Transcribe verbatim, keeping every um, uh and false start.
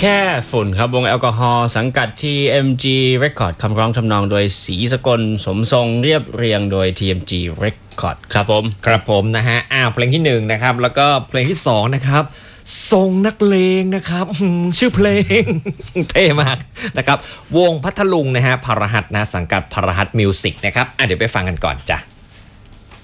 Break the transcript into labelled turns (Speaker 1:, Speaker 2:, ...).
Speaker 1: แค่ฝุ่นครับวงแอลกอฮอล์สังกัดที่ เอ็ม จี Record คำร้องทำนองโดยศรีสกลสมทรงเรียบเรียงโดย ที เอ็ม จี Record ครับผม
Speaker 2: ครับผมนะฮะอ้าวเพลงที่หนึ่งนะครับแล้วก็เพลงที่สองนะครับทรงนักเลงนะครับชื่อเพลง เท่มากนะครับวงพัทลุงนะฮะพารหัสนะสังกัดพารหัสมิวสิกนะครับอ่ะเดี๋ยวไปฟังกันก่อนจ้ะ